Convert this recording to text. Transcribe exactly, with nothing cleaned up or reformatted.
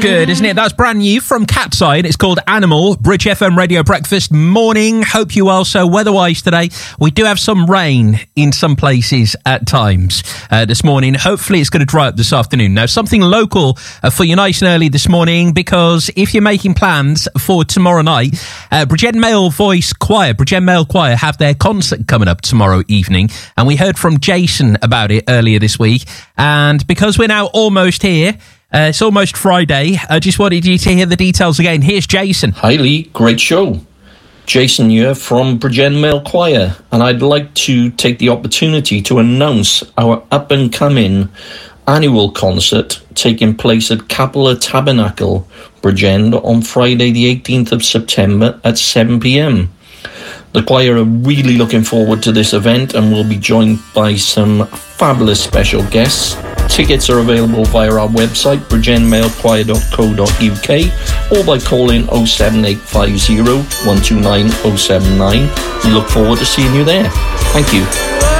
good, isn't it? That's brand new from Cat's Eye. It's called Animal. Bridge F M Radio Breakfast morning. Hope you well. So weather-wise today, we do have some rain in some places at times uh, this morning. Hopefully it's going to dry up this afternoon. Now, something local uh, for you nice and early this morning, because if you're making plans for tomorrow night, uh, Bridgend Male Voice Choir, Bridgend Male Choir have their concert coming up tomorrow evening. And we heard from Jason about it earlier this week. And because we're now almost here, Uh, it's almost Friday. I just wanted you to hear the details again. Here's Jason. Hi Lee, great show. Jason here from Bridgend Male Choir, and I'd like to take the opportunity to announce our up-and-coming annual concert taking place at Capella Tabernacle, Bridgend, on Friday the eighteenth of September at seven p.m. The choir are really looking forward to this event and will be joined by some fabulous special guests. Tickets are available via our website, bridgend male choir dot co dot uk, or by calling oh seven eight five oh, one two nine oh seven nine. We look forward to seeing you there. Thank you.